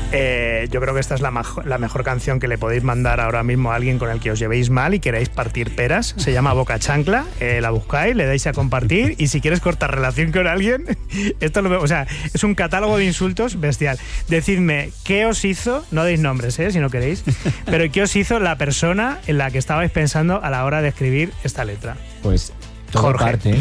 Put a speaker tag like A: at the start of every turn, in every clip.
A: Yo creo que esta es la mejor canción que le podéis mandar ahora mismo a alguien con el que os llevéis mal y queráis partir peras. Se llama Boca Chancla, la buscáis, le dais a compartir y si quieres cortar relación con alguien, es un catálogo de insultos bestial. Decidme qué os hizo, no deis nombres, si no queréis, pero qué os hizo la persona en la que estabais pensando a la hora de escribir esta letra.
B: Pues todo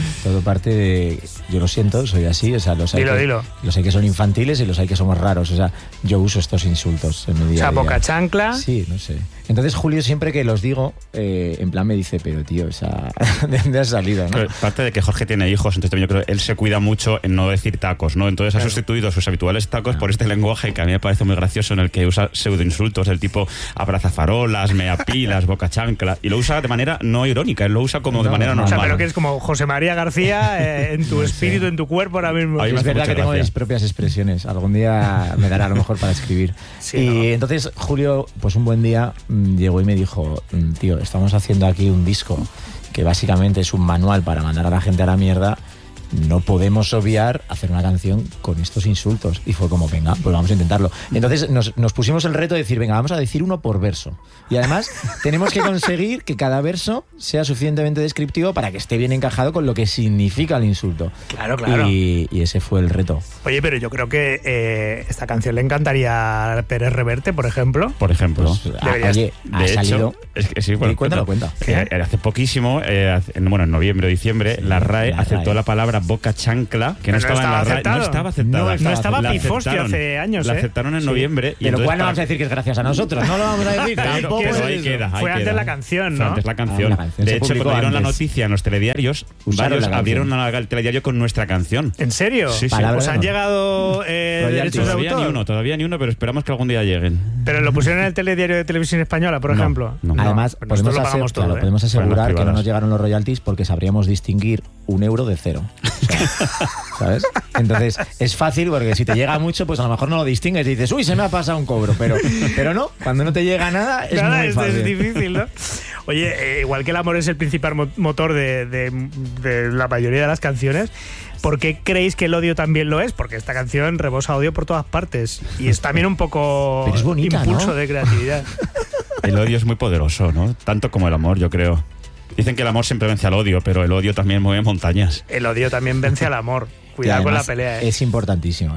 B: parte de... Yo lo siento, soy así, o sea, los hay que son infantiles y los hay que somos raros, o sea, yo uso estos insultos en mi día a día.
A: Boca chancla.
B: Sí, no sé. Entonces Julio siempre que los digo, en plan me dice, pero tío, o sea, ¿de dónde has salido, no?
C: Pero parte de que Jorge tiene hijos, entonces yo creo que él se cuida mucho en no decir tacos, ¿no? Entonces ha sustituido sus habituales tacos por este lenguaje que a mí me parece muy gracioso, en el que usa pseudoinsultos del tipo abrazafarolas, meapilas, boca chancla, y lo usa de manera no irónica, él lo usa como de manera normal.
A: O sea, pero que es como José María García en tu espíritu, en tu cuerpo ahora mismo.
B: Es verdad que tengo mis propias expresiones, algún día me dará a lo mejor para escribir. Entonces Julio, pues un buen día llegó y me dijo, tío, estamos haciendo aquí un disco que básicamente es un manual para mandar a la gente a la mierda, no podemos obviar hacer una canción con estos insultos. Y fue como, venga, pues vamos a intentarlo. Entonces nos pusimos el reto de decir, venga, vamos a decir uno por verso. Y además tenemos que conseguir que cada verso sea suficientemente descriptivo para que esté bien encajado con lo que significa el insulto.
A: Claro.
B: Y ese fue el reto.
A: Oye, pero yo creo que esta canción le encantaría a Pérez Reverte, por ejemplo.
C: Por ejemplo.
B: Pues, ha salido... Cuenta.
C: Hace poquísimo, en noviembre o diciembre, la RAE aceptó la palabra boca chancla, que no estaba en la RAE. No estaba aceptada.
A: No estaba Pifostio hace años.
C: La aceptaron en noviembre.
B: Y lo cual no vamos a decir que es gracias a nosotros. No lo vamos a decir. Tampoco.
C: Pero ahí queda.
A: Fue antes la canción, ¿no?
C: Antes la canción. De hecho, cuando dieron la noticia en los telediarios, varios abrieron el telediario con nuestra canción.
A: ¿En serio?
C: Sí.
A: ¿Os han llegado derechos de autor?
C: Todavía ni uno, pero esperamos que algún día lleguen.
A: ¿Pero lo pusieron en el telediario de Televisión Española, por ejemplo?
B: No. Además, podemos asegurar que no nos llegaron los royalties porque sabríamos distinguir €1 de cero. O sea, ¿sabes? Entonces, es fácil porque si te llega mucho, pues a lo mejor no lo distingues y dices, uy, se me ha pasado un cobro. Pero no, cuando no te llega nada, es muy fácil.
A: Es difícil, ¿no? Oye, igual que el amor es el principal motor de la mayoría de las canciones, ¿por qué creéis que el odio también lo es? Porque esta canción rebosa odio por todas partes y es también un poco
B: pero es bonita,
A: impulso, ¿no?, de creatividad.
C: El odio es muy poderoso, ¿no? Tanto como el amor, yo creo. Dicen que el amor siempre vence al odio, pero el odio también mueve montañas.
A: El odio también vence al amor. Cuidado con la pelea.
B: Es importantísimo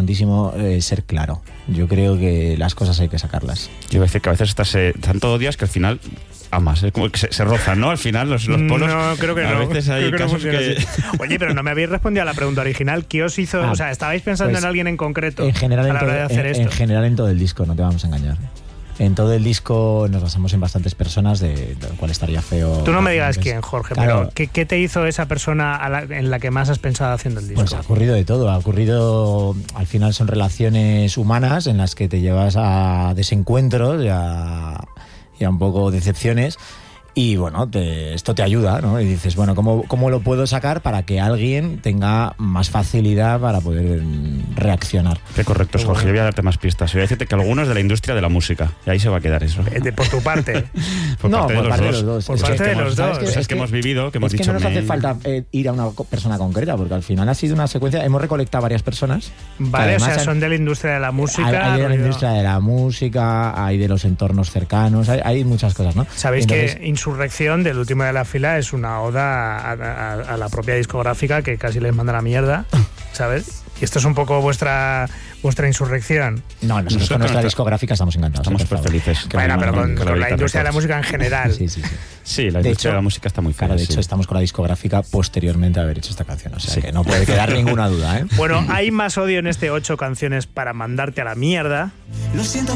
B: ser claro. Yo creo que las cosas hay que sacarlas.
C: Yo voy a decir que a veces tanto odias que al final amas. Es como que se rozan, ¿no? Al final los polos.
A: No, creo que
C: a veces hay casos que...
A: Oye, pero no me habéis respondido a la pregunta original. ¿Qué os hizo? O sea, ¿estabais pensando en alguien en concreto
B: en general,
A: a la hora de hacer esto?
B: En general en todo el disco, no te vamos a engañar. En todo el disco nos basamos en bastantes personas, de lo cual estaría feo.
A: Tú no me digas quién, Jorge,
B: claro.
A: Pero ¿qué te hizo esa persona en la que más has pensado haciendo el disco?
B: Pues ha ocurrido de todo. Al final son relaciones humanas en las que te llevas a desencuentros y a un poco decepciones. Y bueno, esto te ayuda, ¿no? Y dices, bueno, ¿cómo lo puedo sacar para que alguien tenga más facilidad para poder reaccionar?
C: Qué correcto, Jorge. Yo voy a darte más pistas. Voy a decirte que algunos de la industria de la música. Y ahí se va a quedar eso.
A: Por tu parte.
C: Por parte de los dos.
A: Por parte de los dos.
C: Cosas que hemos vivido, que hemos dicho.
B: Es que no nos hace falta ir a una persona concreta, porque al final ha sido una secuencia. Hemos recolectado varias personas.
A: Vale, o sea, son de la industria de la música.
B: Hay de la industria de la música, hay de los entornos cercanos, hay muchas cosas, ¿no?
A: Sabéis que Insurrección, del último de la fila, es una oda a la propia discográfica que casi les manda la mierda, ¿sabes? Y esto es un poco vuestra insurrección.
B: No, nosotros con nuestra discográfica estamos encantados.
C: Estamos súper felices.
A: Bueno, pero con la industria de la música en general.
C: Sí, la industria de la música está muy cara.
B: Claro, de hecho, estamos con la discográfica posteriormente a haber hecho esta canción. O sea, que no puede quedar ninguna duda, ¿eh?
A: Bueno, hay más odio en este 8 canciones para mandarte a la mierda.
D: Lo siento.